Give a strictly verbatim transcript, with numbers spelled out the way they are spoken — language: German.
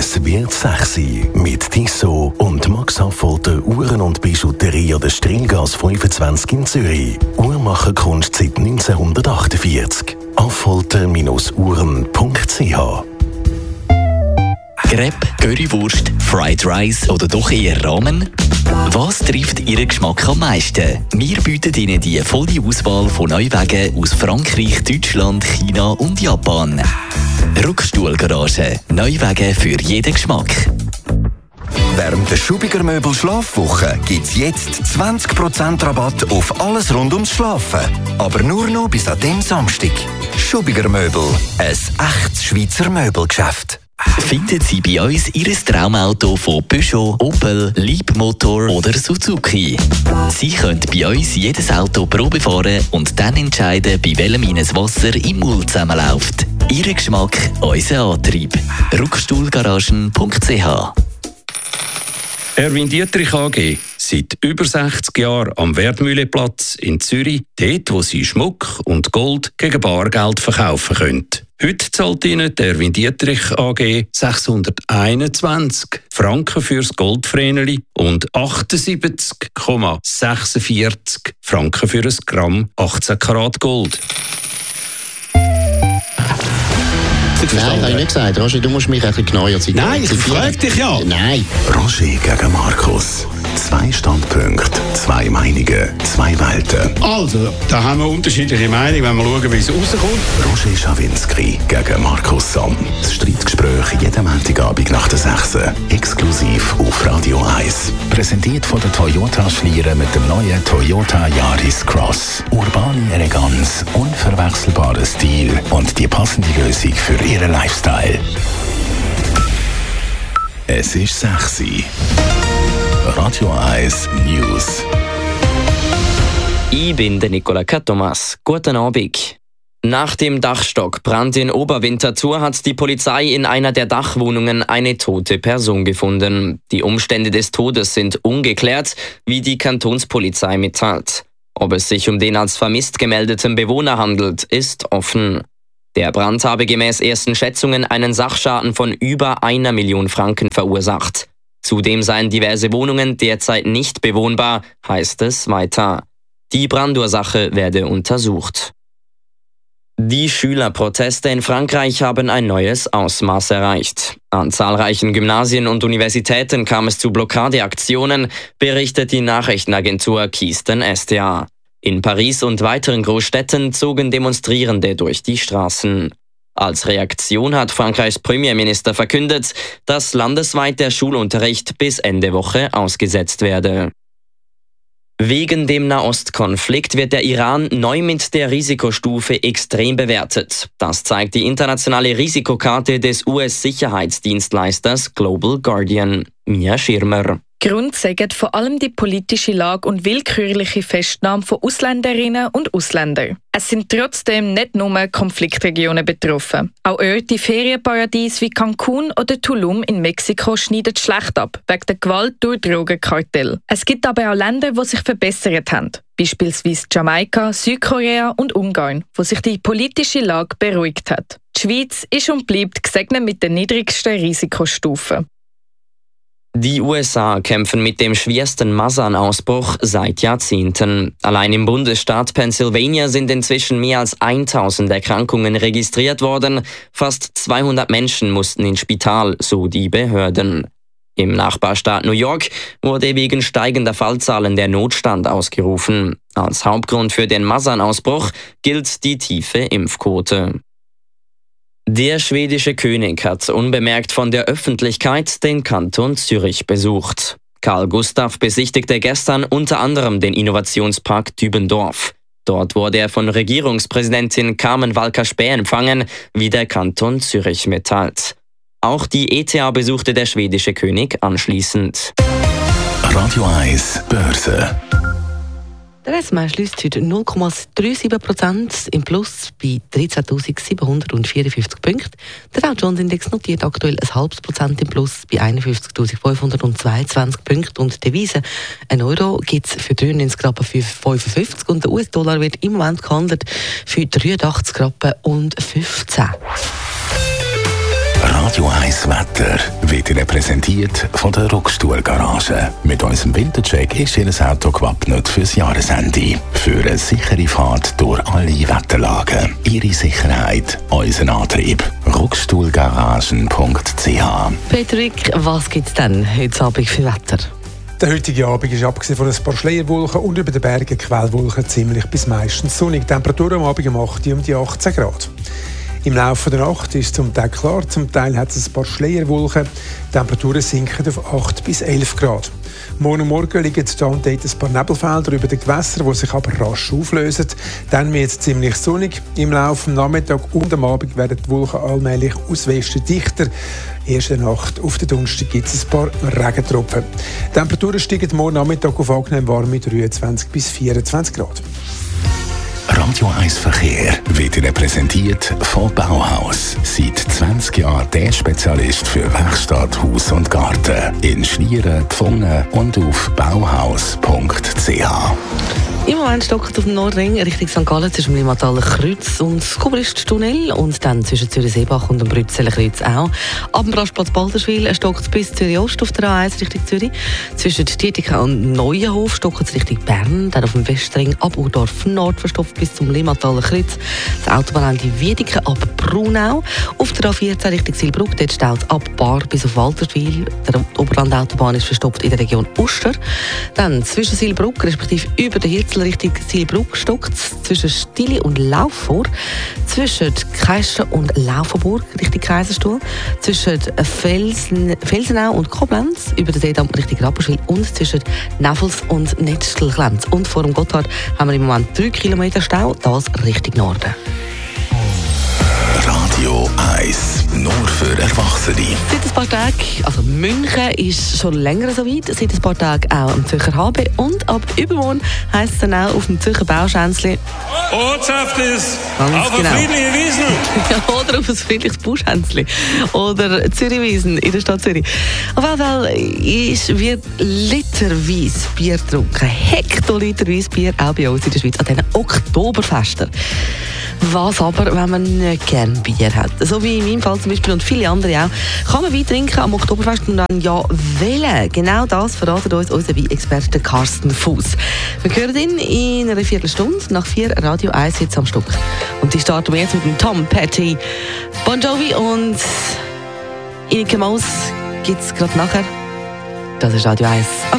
Es wird sexy mit Tissot und Max Affolter Uhren und Bijouterie an der Strilgas fünfundzwanzig in Zürich. Uhrmacherkunst seit neunzehnhundertachtundvierzig. affolter Uhren punkt c h. Crepe, Currywurst, Fried Rice oder doch eher Ramen? Was trifft Ihren Geschmack am meisten? Wir bieten Ihnen die volle Auswahl von Neuwagen aus Frankreich, Deutschland, China und Japan. Rückstuhlgarage. Neuwagen für jeden Geschmack. Während der Schubiger Möbel Schlafwoche gibt es jetzt zwanzig Prozent Rabatt auf alles rund ums Schlafen. Aber nur noch bis an dem Samstag. Schubiger Möbel, ein echtes Schweizer Möbelgeschäft. Finden Sie bei uns Ihr Traumauto von Peugeot, Opel, Leapmotor oder Suzuki. Sie können bei uns jedes Auto Probe fahren und dann entscheiden, bei welchem Ihnen das Wasser im Mund zusammenläuft. Ihr Geschmack, unser Antrieb. Rückstuhlgaragen punkt c h. Erwin Dietrich A G. Seit über sechzig Jahren am Wertmühleplatz in Zürich, dort wo Sie Schmuck und Gold gegen Bargeld verkaufen können. Heute zahlt Ihnen der Erwin Dietrich A G sechshunderteinundzwanzig Franken fürs Goldvreneli und achtundsiebzig Komma sechsundvierzig Franken für ein Gramm achtzehn Karat Gold. Nein, habe ich nicht gesagt. Roger, du musst mich ein bisschen genauer zitieren. Nein, ich frage dich ja. Nein. Roger gegen Markus. Zwei Standpunkte, zwei Meinungen, zwei Welten. Also, da haben wir unterschiedliche Meinungen, wenn wir schauen, wie es rauskommt. Roger Schawinski gegen Markus Somm. Das Streitgespräch jeden Montagabend nach der sechs. Exklusiv auf Radio eins. Präsentiert von der Toyota Schlieren mit dem neuen Toyota Yaris Cross. Urbane Eleganz, unverwechselbarer Stil und die passende Lösung für Ihren Lifestyle. Es ist sexy. Radio eins News. Ich bin der Nicola Thomas. Guten Abend. Nach dem Dachstockbrand in Oberwinterthur hat die Polizei in einer der Dachwohnungen eine tote Person gefunden. Die Umstände des Todes sind ungeklärt, wie die Kantonspolizei mitteilt. Ob es sich um den als vermisst gemeldeten Bewohner handelt, ist offen. Der Brand habe gemäß ersten Schätzungen einen Sachschaden von über einer Million Franken verursacht. Zudem seien diverse Wohnungen derzeit nicht bewohnbar, heißt es weiter. Die Brandursache werde untersucht. Die Schülerproteste in Frankreich haben ein neues Ausmaß erreicht. An zahlreichen Gymnasien und Universitäten kam es zu Blockadeaktionen, berichtet die Nachrichtenagentur Keystone S D A. In Paris und weiteren Großstädten zogen Demonstrierende durch die Straßen. Als Reaktion hat Frankreichs Premierminister verkündet, dass landesweit der Schulunterricht bis Ende Woche ausgesetzt werde. Wegen dem Nahostkonflikt wird der Iran neu mit der Risikostufe extrem bewertet. Das zeigt die internationale Risikokarte des U S-Sicherheitsdienstleisters Global Guardian. Mia Schirmer. Grund sagen vor allem die politische Lage und willkürliche Festnahme von Ausländerinnen und Ausländern. Es sind trotzdem nicht nur Konfliktregionen betroffen. Auch Orte, Ferienparadiese wie Cancun oder Tulum in Mexiko schneiden schlecht ab, wegen der Gewalt durch Drogenkartelle. Es gibt aber auch Länder, die sich verbessert haben. Beispielsweise Jamaika, Südkorea und Ungarn, wo sich die politische Lage beruhigt hat. Die Schweiz ist und bleibt gesegnet mit den niedrigsten Risikostufen. Die U S A kämpfen mit dem schwersten Masernausbruch seit Jahrzehnten. Allein im Bundesstaat Pennsylvania sind inzwischen mehr als tausend Erkrankungen registriert worden. Fast zweihundert Menschen mussten ins Spital, so die Behörden. Im Nachbarstaat New York wurde wegen steigender Fallzahlen der Notstand ausgerufen. Als Hauptgrund für den Masernausbruch gilt die tiefe Impfquote. Der schwedische König hat unbemerkt von der Öffentlichkeit den Kanton Zürich besucht. Carl Gustaf besichtigte gestern unter anderem den Innovationspark Dübendorf. Dort wurde er von Regierungspräsidentin Carmen Walker-Späh empfangen, wie der Kanton Zürich mitteilt. Auch die E T H besuchte der schwedische König anschließend. Radio eins Börse. Der S M A schließt heute null Komma siebenunddreißig Prozent im Plus bei dreizehntausendsiebenhundertvierundfünfzig Punkten. Der Dow Jones Index notiert aktuell ein halbes Prozent im Plus bei einundfünfzigtausendfünfhundertzweiundzwanzig Punkten. Und Devisen, ein Euro gibt es für dreiundneunzig Rappen für fünfundfünfzig und der U S-Dollar wird im Moment gehandelt für dreiundachtzig Rappen und fünfzehn. Radio eins Wetter wird Ihnen präsentiert von der Rockstuhl Garage. Mit unserem Wintercheck ist Ihr Auto gewappnet fürs Jahresende. Für eine sichere Fahrt durch alle Wetterlagen. Ihre Sicherheit, unser Antrieb. rockstuhlgaragen punkt c h. Patrick, was gibt es denn heute Abend für Wetter? Der heutige Abend ist abgesehen von ein paar Schleierwolken und über den Bergen Quellwolken ziemlich bis meistens sonnig. Die Temperatur am Abend um acht um die achtzehn Grad. Im Laufe der Nacht ist es zum Teil klar, zum Teil hat es ein paar Schleierwolken. Die Temperaturen sinken auf acht bis elf Grad. Morgen und Morgen liegen da und dort ein paar Nebelfelder über den Gewässern, die sich aber rasch auflösen. Dann wird es ziemlich sonnig. Im Laufe des Nachmittags und am Abend werden die Wolken allmählich aus Westen dichter. Erst in der Nacht auf den Donnerstag gibt es ein paar Regentropfen. Die Temperaturen steigen morgen Nachmittag auf angenehm warme dreiundzwanzig bis vierundzwanzig Grad. Radio eins Verkehr wird Ihnen präsentiert von Bauhaus. Seit zwanzig Jahren der Spezialist für Werkstatt, Haus und Garten. In Schlieren, Pfungen und auf bauhaus punkt c h. Im Moment stockt auf dem Nordring Richtung Sankt Gallen zwischen dem Limmataler Kreuz und Kubrist-Tunnel und dann zwischen Zürich-Seebach und dem Brützeler Kreuz auch. Ab dem Rastplatz Balderswil stockt bis Zürich-Ost auf der A eins Richtung Zürich. Zwischen Tietika und Neuenhof stockt es Richtung Bern. Dann auf dem Westring ab Urdorf Nord verstopft bis zum Limmataler Kreuz. Das Autobahnende Wiedeke ab Brunau. Auf der A vierzehn Richtung Silbruck, dort staut ab Bar bis auf Walterswil. Der Oberlandautobahn ist verstopft in der Region Uster. Dann zwischen Silbruck, respektive über den Hirzel Richtung Silbruck stockt es zwischen Stili und Laufor, zwischen Keister und Laufenburg Richtung Kaiserstuhl, zwischen Felsen, Felsenau und Koblenz über den Seedamm Richtung Rapperswil und zwischen Neffels und Netzstelklenz. Und vor dem Gotthard haben wir im Moment drei Kilometer Stau, das Richtung Norden. Radio eins, nur für Erwachsene. Seit ein paar Tagen, also München ist schon länger so weit, seit ein paar Tagen auch am Zürcher H B und ab übermorgen heisst es dann auch auf dem Zürcher Bauschänzli. Ortschaft ist auf genau. eine friedliche Wiesen. Oder auf ein friedliches Bauschänzli. Oder Zürichwiesen in der Stadt Zürich. Auf jeden Fall ist, wird literweise Bier getrunken. Hektoliterweise Bier, auch bei uns in der Schweiz, an diesen Oktoberfesten. Was aber, wenn man nicht gerne Bier hat, so wie in meinem Fall zum Beispiel und viele andere auch, kann man Wein trinken am Oktoberfest und dann ja wählen. Genau das verratet uns unser Weinexperte Carsten Fuss. Wir hören ihn in einer Viertelstunde nach vier Radio eins Hits am Stück. Und die starten wir jetzt mit dem Tom Petty, Bon Jovi und Ineke Maus gibt es gerade nachher. Das ist Radio eins.